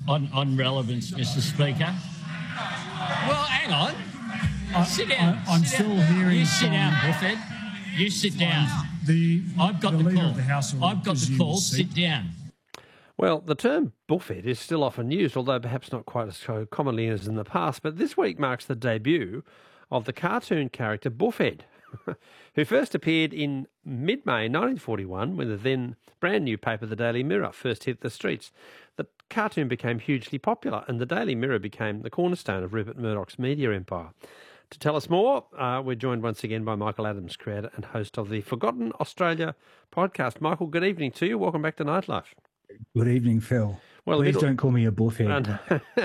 on relevance, Mr. Speaker. Well, hang on. Sit down. I'm sit still down. hearing. You sit down, Buffett. You sit down. I've got the leader call. of the House will I've got the resume call. his seat. Sit down. Well, the term buffet is still often used, although perhaps not quite as so commonly as in the past. But this week marks the debut of the cartoon character Buffhead, who first appeared in mid-May 1941 when the then brand new paper, the Daily Mirror, first hit the streets. The cartoon became hugely popular, and the Daily Mirror became the cornerstone of Rupert Murdoch's media empire. To tell us more, we're joined once again by Michael Adams, creator and host of the Forgotten Australia podcast. Michael, good evening to you. Welcome back to Nightlife. Good evening, Phil. Well, please don't call me a buffhead.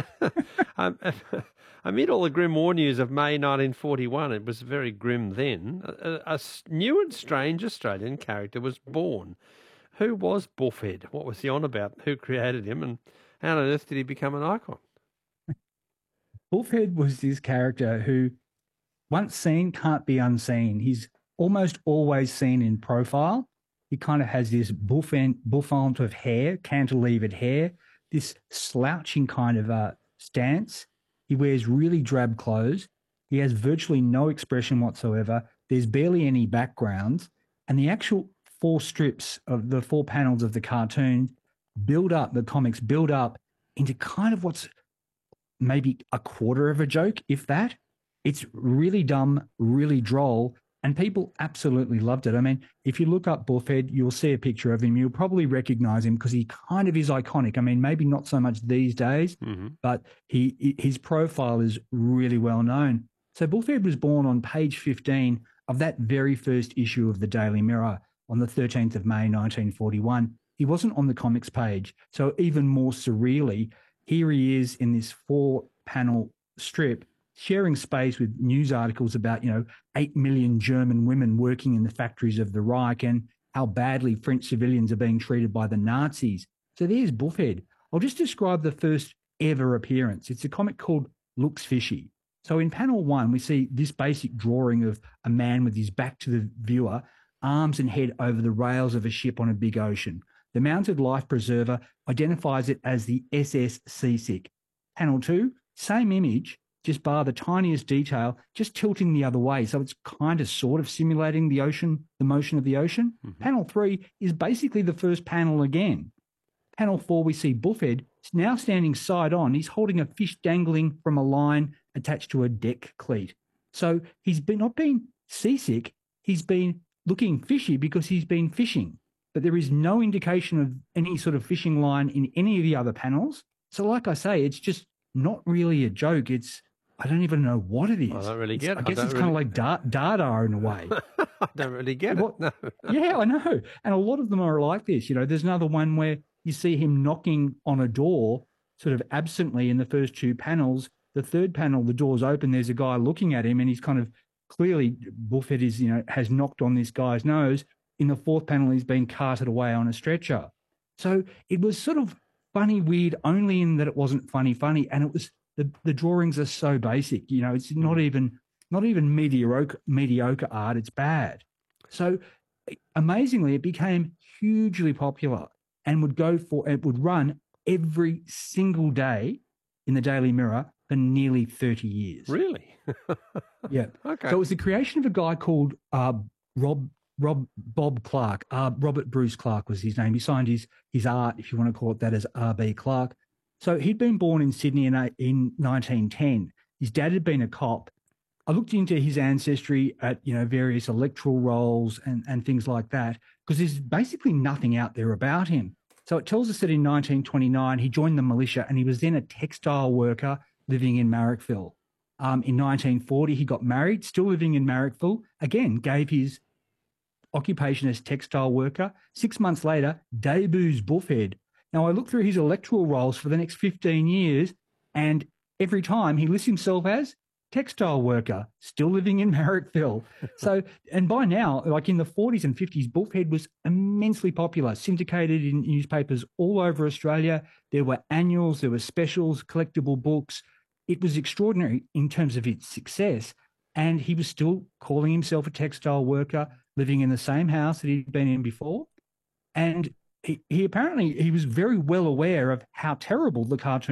Amid all the grim war news of May 1941, it was very grim then, a new and strange Australian character was born. Who was Buffhead? What was he on about? Who created him? And how on earth did he become an icon? Buffhead was this character who, once seen, can't be unseen. He's almost always seen in profile. He kind of has this bouffant of hair, cantilevered hair, this slouching kind of stance. He wears really drab clothes. He has virtually no expression whatsoever. There's barely any backgrounds. And the actual 4 strips of the 4 panels of the cartoon the comics build up into kind of what's maybe a quarter of a joke, if that. It's really dumb, really droll, and people absolutely loved it. I mean, if you look up Buffhead, you'll see a picture of him. You'll probably recognize him because he kind of is iconic. I mean, maybe not so much these days, but his profile is really well known. So Buffhead was born on page 15 of that very first issue of the Daily Mirror on the 13th of May, 1941. He wasn't on the comics page. So even more surreally, here he is in this 4-panel strip, sharing space with news articles about, 8 million German women working in the factories of the Reich and how badly French civilians are being treated by the Nazis. So there's Buffhead. I'll just describe the first ever appearance. It's a comic called Looks Fishy. So in panel 1, we see this basic drawing of a man with his back to the viewer, arms and head over the rails of a ship on a big ocean. The mounted life preserver identifies it as the SS Seasick. Panel 2, same image, just bar the tiniest detail, just tilting the other way. So it's kind of sort of simulating the ocean, the motion of the ocean. Panel 3 is basically the first panel again. Panel 4, we see Buffhead now standing side on. He's holding a fish dangling from a line attached to a deck cleat. So he's not been seasick. He's been looking fishy because he's been fishing. But there is no indication of any sort of fishing line in any of the other panels. So like I say, it's just not really a joke. I don't even know what it is. I don't really get it. I guess it's kind of like Dada in a way. I don't really get it. No. Yeah, I know. And a lot of them are like this. There's another one where you see him knocking on a door sort of absently in the first 2 panels. The third panel, the door's open. There's a guy looking at him and he's kind of clearly, Buffhead is, has knocked on this guy's nose. In the 4th panel, he's been carted away on a stretcher. So it was sort of funny, weird, only in that it wasn't funny, and it was the drawings are so basic. It's not even mediocre art. It's bad. So amazingly, it became hugely popular and would run every single day in the Daily Mirror for nearly 30 years. Really? Yeah. Okay. So it was the creation of a guy called Bob Clark. Robert Bruce Clark was his name. He signed his art, if you want to call it that, as R.B. Clark. So he'd been born in Sydney in 1910. His dad had been a cop. I looked into his ancestry at, various electoral rolls and things like that, because there's basically nothing out there about him. So it tells us that in 1929, he joined the militia and he was then a textile worker living in Marrickville. In 1940, he got married, still living in Marrickville, again, gave his occupation as textile worker. 6 months later, debuts Buffhead. Now, I looked through his electoral rolls for the next 15 years, and every time he lists himself as textile worker, still living in Marrickville. So, and by now, like in the 40s and 50s, Buffhead was immensely popular, syndicated in newspapers all over Australia. There were annuals, there were specials, collectible books. It was extraordinary in terms of its success. And he was still calling himself a textile worker, living in the same house that he'd been in before. And he apparently was very well aware of how terrible the cartoon